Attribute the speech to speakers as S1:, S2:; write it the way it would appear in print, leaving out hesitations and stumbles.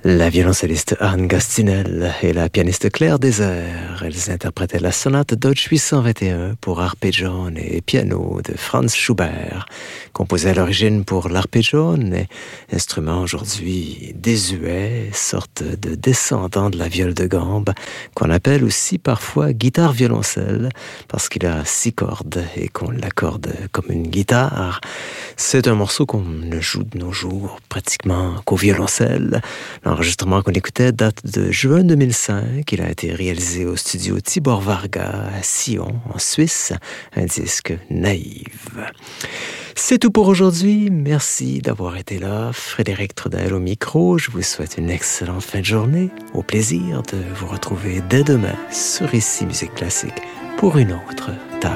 S1: La violoncelliste Anne Gastinel et la pianiste Claire Désert, elles interprétaient la sonate Deutsch 821 pour arpeggione et piano de Franz Schubert, composée à l'origine pour l'arpeggione, instrument aujourd'hui désuet, sorte de descendant de la viole de gambe, qu'on appelle aussi parfois guitare-violoncelle, parce qu'il a 6 cordes et qu'on l'accorde comme une guitare. C'est un morceau qu'on ne joue de nos jours pratiquement qu'au violoncelle. L'enregistrement qu'on écoutait date de juin 2005. Il a été réalisé au studio Tibor Varga à Sion, en Suisse. Un disque naïve. C'est tout pour aujourd'hui. Merci d'avoir été là. Frédéric Trudel au micro. Je vous souhaite une excellente fin de journée. Au plaisir de vous retrouver dès demain sur Ici Musique Classique pour une autre table.